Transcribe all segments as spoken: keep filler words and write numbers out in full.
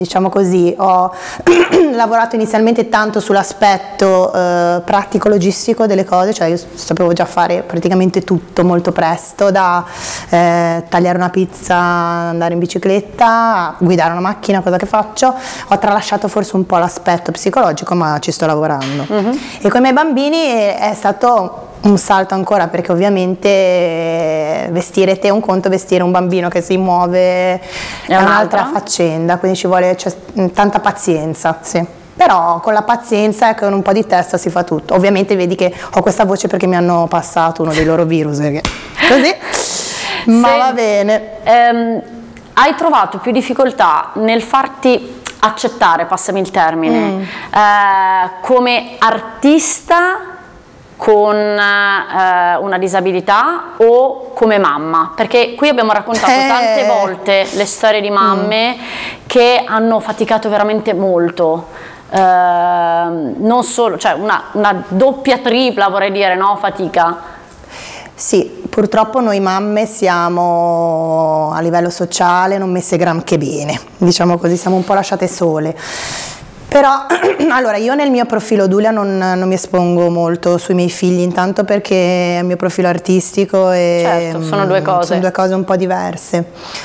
Diciamo così, ho lavorato inizialmente tanto sull'aspetto eh, pratico-logistico delle cose, cioè io sapevo già fare praticamente tutto molto presto, da eh, tagliare una pizza, andare in bicicletta, guidare una macchina, cosa che faccio. Ho tralasciato forse un po' l'aspetto psicologico, ma ci sto lavorando. Mm-hmm. E con i miei bambini è stato un salto ancora, perché ovviamente vestire te è un conto, vestire un bambino che si muove è, è un'altra faccenda, quindi ci vuole cioè, tanta pazienza, sì. Però con la pazienza e con un po' di testa si fa tutto. Ovviamente vedi che ho questa voce perché mi hanno passato uno dei loro virus, perché così, ma Se, va bene. Ehm, hai trovato più difficoltà nel farti accettare, passami il termine, mm. eh, come artista con eh, una disabilità o come mamma? Perché qui abbiamo raccontato eh. tante volte le storie di mamme mm. che hanno faticato veramente molto, eh, non solo, cioè una, una doppia, tripla vorrei dire, no? Fatica. Sì, purtroppo noi mamme siamo a livello sociale non messe granché bene, diciamo così, siamo un po' lasciate sole. Però, allora, io nel mio profilo Dulia non, non mi espongo molto sui miei figli, intanto perché è il mio profilo artistico e certo, sono due cose. Sono due cose un po' diverse.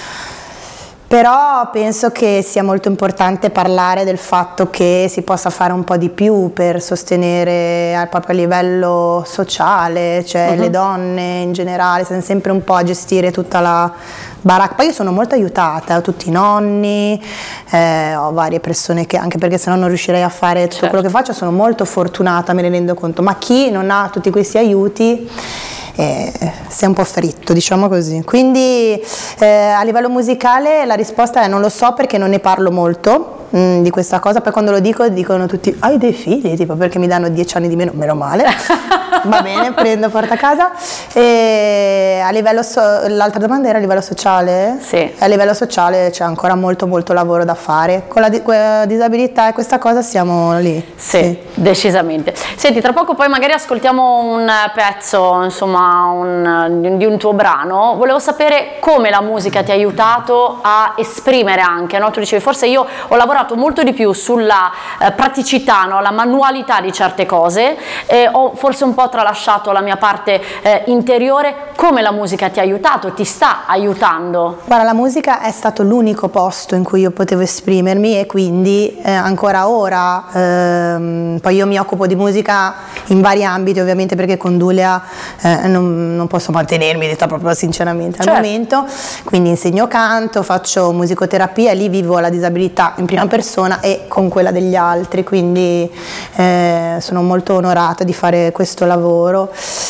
Però penso che sia molto importante parlare del fatto che si possa fare un po' di più per sostenere proprio a livello sociale, cioè uh-huh. le donne in generale, sono sempre un po' a gestire tutta la baracca. Poi io sono molto aiutata, ho tutti i nonni, eh, ho varie persone che, anche perché sennò non riuscirei a fare tutto certo. quello che faccio, sono molto fortunata, me ne rendo conto, ma chi non ha tutti questi aiuti Eh, si è un po' fritto, diciamo così. Quindi eh, a livello musicale la risposta è non lo so, perché non ne parlo molto mh, di questa cosa. Poi quando lo dico dicono tutti hai dei figli, tipo, perché mi danno dieci anni di meno, meno male. Va bene, prendo, porto a casa. E a livello so- l'altra domanda era a livello sociale? Sì. A livello sociale c'è ancora molto molto lavoro da fare. Con la, di- con la disabilità e questa cosa siamo lì. Sì, sì, decisamente. Senti, tra poco poi magari ascoltiamo un pezzo, insomma, un, di un tuo brano. Volevo sapere come la musica ti ha aiutato a esprimere anche, no? Tu dicevi forse io ho lavorato molto di più sulla eh, praticità, no? La manualità di certe cose, e ho forse un po' tralasciato la mia parte eh, interiore. Come la musica ti ha aiutato, ti sta aiutando? Guarda, la musica è stato l'unico posto in cui io potevo esprimermi, e quindi eh, ancora ora, ehm, poi io mi occupo di musica in vari ambiti ovviamente, perché con Dulia eh, non, non posso mantenermi, detta proprio sinceramente al certo. momento, quindi insegno canto, faccio musicoterapia, lì vivo la disabilità in prima persona e con quella degli altri, quindi eh, sono molto onorata di fare questo lavoro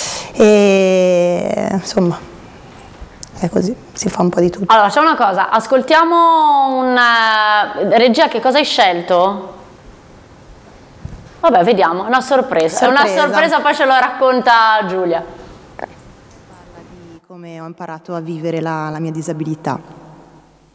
e insomma è così, si fa un po' di tutto. Allora, c'è una cosa, ascoltiamo una regia, che cosa hai scelto? Vabbè, vediamo, è una sorpresa, sorpresa. È una sorpresa, poi ce lo racconta Giulia. Parla di come ho imparato a vivere la, la mia disabilità.